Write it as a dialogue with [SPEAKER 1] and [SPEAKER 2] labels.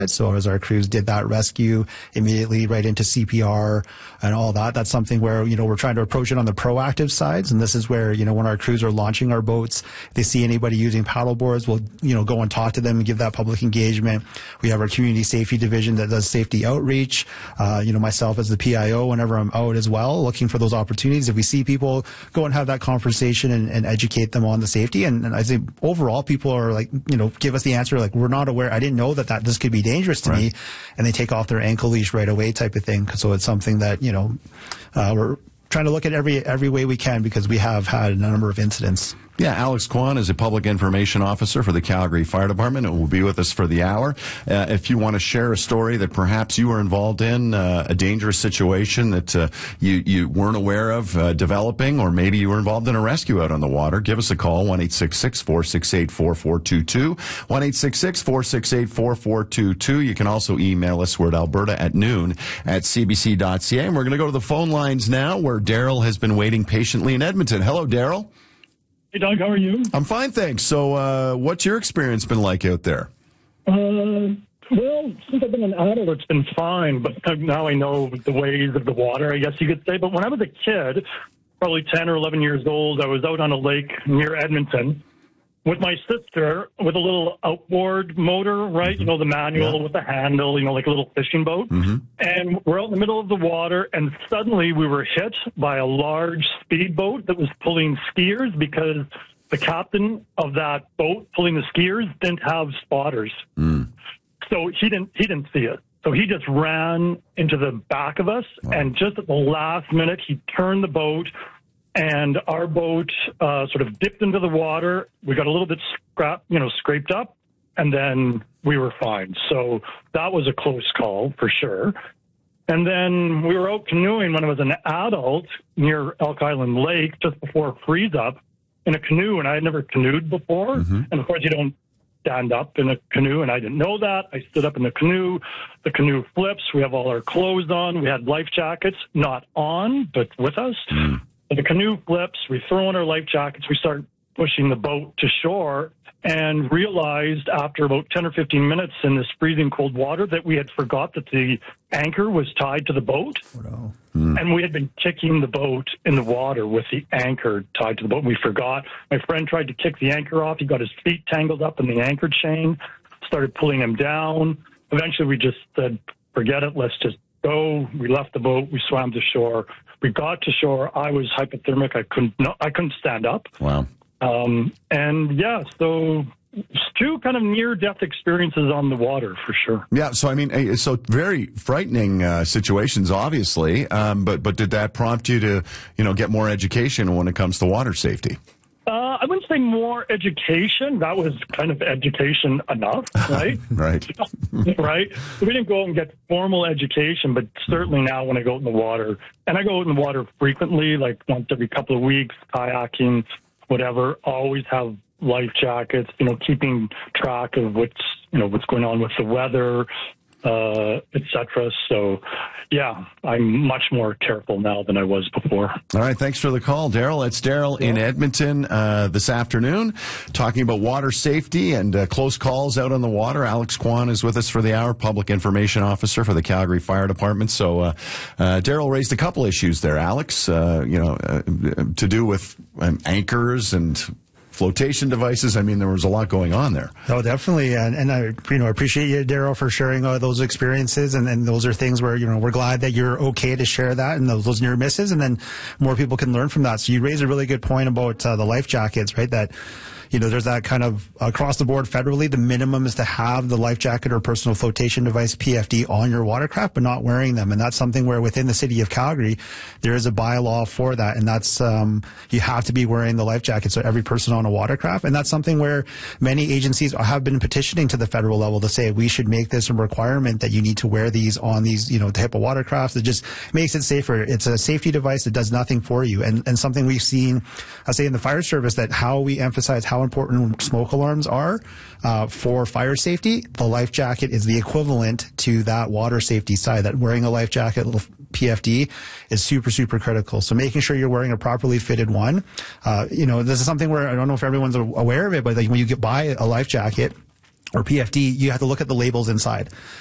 [SPEAKER 1] So as our crews did that rescue immediately right into CPR and all that, that's something where, we're trying to approach it on the proactive sides. And this is where, when our crews are launching our boats, if they see anybody using paddle boards, we'll, go and talk to them and give that public engagement. We have our community safety division that does safety outreach. Myself as the PIO, whenever I'm out as well, looking for those opportunities. If we see people, go and have that conversation and educate them on the safety. And I think overall people are like, give us the answer, like, we're not aware. I didn't know that this could be dangerous to me, and they take off their ankle leash right away type of thing. So it's something that, we're trying to look at every way we can, because we have had a number of incidents.
[SPEAKER 2] Yeah, Alex Kwan is a public information officer for the Calgary Fire Department and will be with us for the hour. If you want to share a story that perhaps you were involved in, a dangerous situation that you weren't aware of developing, or maybe you were involved in a rescue out on the water, give us a call, 1-866-468-4422, 1-866-468-4422. You can also email us. We're at alberta@noon@cbc.ca. And we're going to go to the phone lines now, where Daryl has been waiting patiently in Edmonton. Hello, Daryl.
[SPEAKER 3] Hey, Doug, how are you?
[SPEAKER 2] I'm fine, thanks. So what's your experience been like out there?
[SPEAKER 3] Well, since I've been an adult, it's been fine, but now I know the ways of the water, I guess you could say. But when I was a kid, probably 10 or 11 years old, I was out on a lake near Edmonton with my sister with a little outboard motor, right?
[SPEAKER 2] Mm-hmm.
[SPEAKER 3] The manual with the handle, like a little fishing boat.
[SPEAKER 2] Mm-hmm.
[SPEAKER 3] And we're out in the middle of the water, and suddenly we were hit by a large speedboat that was pulling skiers, because the captain of that boat pulling the skiers didn't have spotters. So he didn't see it. So he just ran into the back of us, and just at the last minute, he turned the boat, and our boat sort of dipped into the water. We got a little bit scraped up, and then we were fine. So that was a close call for sure. And then we were out canoeing when I was an adult near Elk Island Lake just before freeze up in a canoe, and I had never canoed before.
[SPEAKER 2] Mm-hmm.
[SPEAKER 3] And of course, you don't stand up in a canoe, and I didn't know that. I stood up in the canoe flips. We have all our clothes on. We had life jackets, not on, but with us. The canoe flips, we throw on our life jackets, we start pushing the boat to shore, and realized after about 10 or 15 minutes in this freezing cold water that we had forgot that the anchor was tied to the boat.
[SPEAKER 1] Oh,
[SPEAKER 3] no. And we had been kicking the boat in the water with the anchor tied to the boat. We forgot. My friend tried to kick the anchor off. He got his feet tangled up in the anchor chain, started pulling him down. Eventually we just said, forget it, let's just go. We left the boat, we swam to shore. We got to shore. I was hypothermic. I couldn't stand up.
[SPEAKER 2] Wow.
[SPEAKER 3] So two kind of near-death experiences on the water for sure.
[SPEAKER 2] Yeah. So I mean, so very frightening situations, obviously. But did that prompt you to, get more education when it comes to water safety?
[SPEAKER 3] I wouldn't say more education. That was kind of education enough, right?
[SPEAKER 2] Right.
[SPEAKER 3] Right. We didn't go and get formal education, but certainly now when I go out in the water, and I go out in the water frequently, like once every couple of weeks, kayaking, whatever, always have life jackets, keeping track of what's going on with the weather, etc. So, yeah, I'm much more careful now than I was before.
[SPEAKER 2] All right, thanks for the call, Daryl. It's Daryl in Edmonton this afternoon, talking about water safety and close calls out on the water. Alex Kwan is with us for the hour, public information officer for the Calgary Fire Department. So, Daryl raised a couple issues there, Alex, to do with anchors and flotation devices. I mean, there was a lot going on there.
[SPEAKER 1] Oh, definitely. And I, appreciate you, Daryl, for sharing those experiences. And those are things where, we're glad that you're okay to share that and those near misses. And then more people can learn from that. So you raised a really good point about the life jackets, right? That, there's that kind of across the board federally, the minimum is to have the life jacket or personal flotation device, PFD, on your watercraft, but not wearing them. And that's something where within the city of Calgary, there is a bylaw for that. And that's, you have to be wearing the life jacket. So every person on a watercraft. And that's something where many agencies have been petitioning to the federal level to say we should make this a requirement that you need to wear these on these, type of watercrafts. It just makes it safer. It's a safety device that does nothing for you. And something we've seen, I say in the fire service, that how we emphasize how important smoke alarms are for fire safety. The life jacket is the equivalent to that water safety side. That wearing a life jacket, PFD, is super, super critical. So making sure you're wearing a properly fitted one. This is something where I don't know if everyone's aware of it, but when you buy a life jacket, or PFD, you have to look at the labels inside.